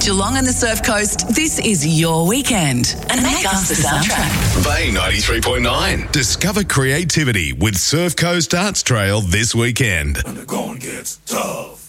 Geelong and the Surf Coast, this is your weekend. And make us the soundtrack. Bay 93.9. Discover creativity with Surf Coast Arts Trail this weekend. And the going gets tough.